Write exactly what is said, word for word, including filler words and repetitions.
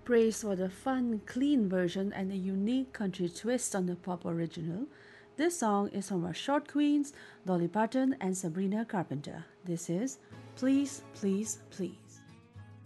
Praise for the fun, clean version and a unique country twist on the pop original. This song is from our short queens, Dolly Parton and Sabrina Carpenter. This is Please, Please, Please.